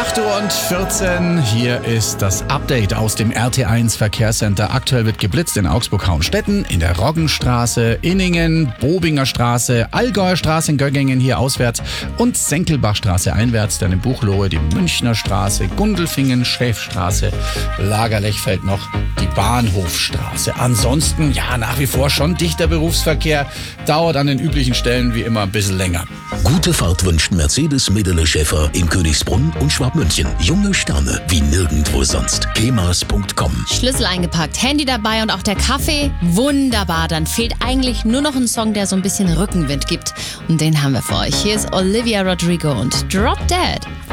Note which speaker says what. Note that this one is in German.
Speaker 1: 8:14 Uhr, hier ist das Update aus dem RT1 Verkehrscenter. Aktuell wird geblitzt in Augsburg-Hauenstetten, in der Roggenstraße, Inningen, Bobinger Straße, Allgäuer Straße in Göggingen hier auswärts und Senkelbachstraße einwärts, dann in Buchloe die Münchner Straße, Gundelfingen, Schäfstraße, Lagerlech fällt noch die Bahnhofstraße. Ansonsten, ja, nach wie vor schon dichter Berufsverkehr, dauert an den üblichen Stellen wie immer ein bisschen länger.
Speaker 2: Gute Fahrt wünscht Mercedes Medele Schäfer in Königsbrunn und Schwabmünchen. Junge Sterne wie nirgendwo sonst. kemas.com.
Speaker 3: Schlüssel eingepackt, Handy dabei und auch der Kaffee? Wunderbar, dann fehlt eigentlich nur noch ein Song, der so ein bisschen Rückenwind gibt. Und den haben wir für euch. Hier ist Olivia Rodrigo und Drop Dead.